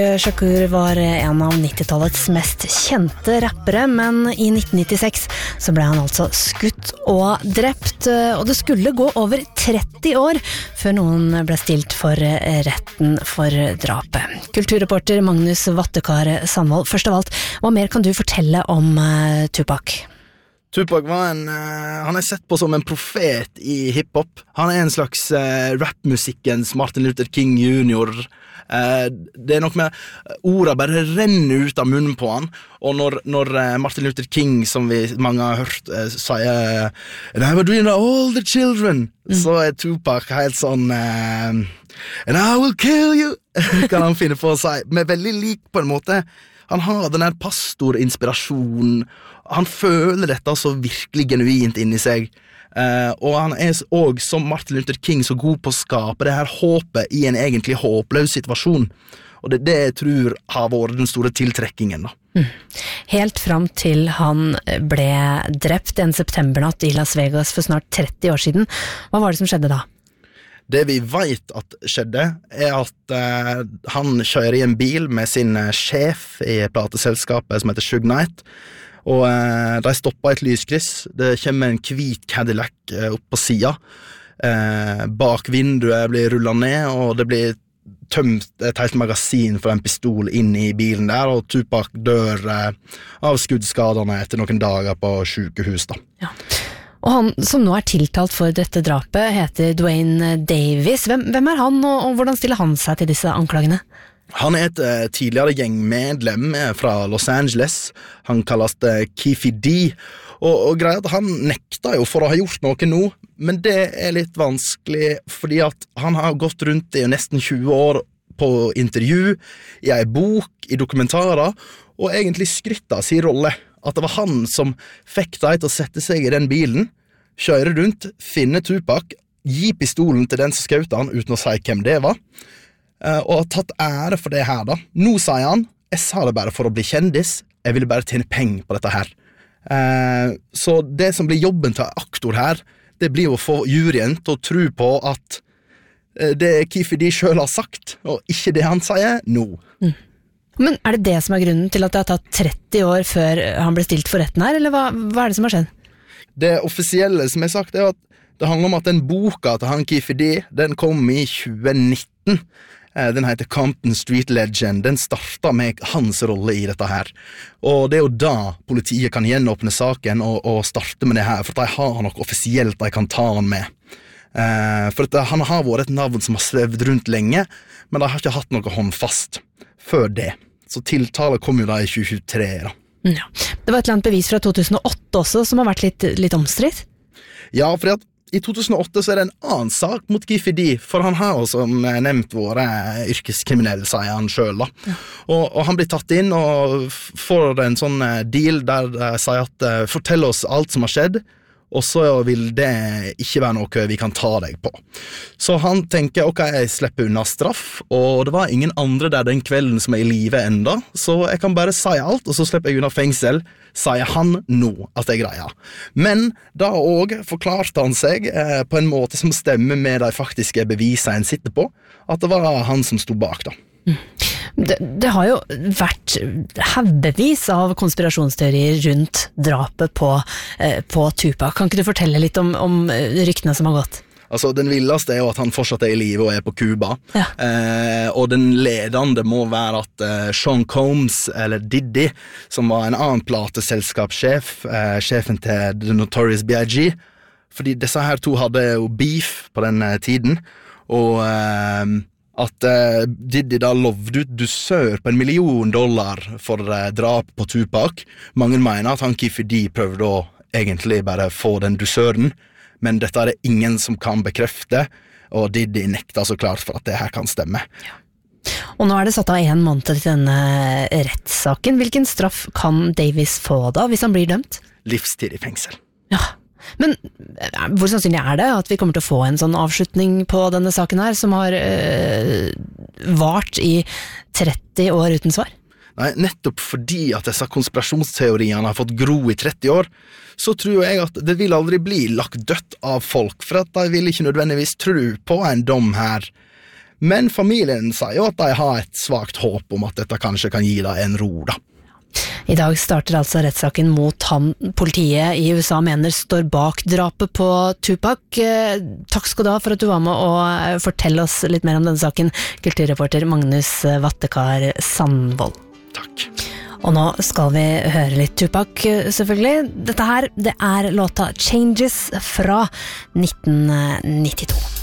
Shakur var en av 90-tallets mest kjente rappere, men i 1996 så ble han altså skutt og drept, og det skulle gå over 30 år før noen ble stilt for retten for drapet. Kulturreporter Magnus Vattekar Sandvold, først av alt, hva mer kan du fortelle om Tupac? Tupac var han sett på som en profet i hiphop. Han en slags rapmusikkens Martin Luther King Jr. Det nok med ordet bare renner ut av munnen på han, og når Martin Luther King, som vi mange har hørt, sier "And I will dream of all the children", så Tupac helt sånn "And I will kill you", kan han finne på å si, men veldig lik på en måte. Han har den her pastorinspirasjonen, han føler dette så virkelig genuint inni seg, og han også, som Martin Luther King, så god på å skape det her håpet i en egentlig håpløs situasjon, og det jeg tror har vært den store tiltrekkingen da. Helt fram til han ble drept en septembernatt i Las Vegas for snart 30 år siden. Hva var det som skjedde da? Det vi vet at skjedde, at han kjører i en bil med sin sjef i plateselskapet som heter Suge Knight, og de stopper et lyskryss. Det kommer en hvit Cadillac opp på siden. Bak vinduet blir rullet ned, og det blir tømt et helt magasin for en pistol inn i bilen der, og Tupac dør av skuddskadene etter noen dager på sykehus da. Ja. Og han som nå tiltalt for dette drapet heter Duane Davis. Hvem han, og hvordan stiller han seg til disse anklagene? Han et tidligere gjengmedlem fra Los Angeles. Han kalles Keefe D. Og greia at han nekta jo for å ha gjort noe nå, men det litt vanskelig, fordi at han har gått rundt i nesten 20 år på intervju, i en bok, i dokumentarer, og egentlig skrytt av sin rolle. At det var han som fikk deg til å sette seg i den bilen, kjøre rundt, finne Tupac, gi pistolen til den som skjøt han, uten å si hvem det var, og har tatt ære for det her da. Nå sier han, jeg sa det bare for å bli kjendis, jeg ville bare tjene penger på dette her. Så det som blir jobben til aktor her, det blir å få juryen til å tro på at det Keefe D selv har sagt, og ikke det han sier nå. Men det det som grunnen til at det har tatt 30 år før han ble stilt for retten her, eller hva det som har skjedd? Det offisielle som jeg sagt at det handler om at den boka til han Keefe D, den kom i 2019. Den heter Compton Street Legend. Den startet med hans rolle i dette her. Og det jo da politiet kan gjenåpne saken og starte med det her, for de har noe offisielt de kan ta han med. For han har vært et navn som har svevd rundt lenge, men de har ikke hatt noe håndfast før det. Så tiltale kom jo da i 2023 da. Ja. Det var et eller annet bevis fra 2008 også som har vært litt omstridt. Ja, for i 2008 så det en annen sak mot Keefe D, for han har jo som nevnt vært yrkeskriminell, sier han selv da. Ja. Og han blir tatt inn og får en sånn deal der de sier at fortell oss alt som har skjedd, og så vil det ikke være noe vi kan ta deg på. Så han tenker, ok, jeg slipper unna straff, og det var ingen andre der den kvelden som i live enda, så jeg kan bare si alt, og så slipper jeg unna fengsel, sier han nå at jeg greier. Men da også forklarte han seg på en måte som stemmer med de faktiske bevisene han sitter på, at det var han som stod bak da. Det har jo vært haugevis av konspirasjonsteorier rundt drapet på Tupac. Kan ikke du fortelle litt om ryktene som har gått? Altså, den villeste jo at han fortsatt i live og på Cuba. Ja. Og den ledende må være at Sean Combs, eller Diddy, som var en annen plateselskapssjef, sjefen til The Notorious B.I.G., fordi disse her to hadde jo beef på den tiden, og at Diddy da lovde ut dusør på $1 million for drap på Tupac. Mange mener at han Keefe D prøvde å egentlig bare få den dusøren, men dette det ingen som kan bekrefte, og Diddy nekta så klart for at det her kan stemme. Ja. Og nå det satt av 1 måned til denne rettssaken. Hvilken straff kan Davis få da, hvis han blir dømt? Livstid i fengsel. Ja. Men hvor sannsynlig det at vi kommer til å få en sånn avslutning på denne saken her, som har vart i 30 år uten svar? Nei, nettopp fordi at disse konspirasjonsteoriene har fått gro i 30 år, så tror jeg at det vil aldri bli lagt dødt av folk, for at de vil ikke nødvendigvis tro på en dom her. Men familien sier jo at de har et svagt håp om at dette kanskje kan gi deg en ro, da. I dag starter altså rettssaken mot han politiet i USA mener står bak drapet på Tupac. Takk skal du ha for at du var med og fortelle oss litt mer om denne saken, kulturreporter Magnus Vattekar Sandvold. Takk. Og nå skal vi høre litt Tupac, selvfølgelig. Dette her, det er låta Changes fra 1992.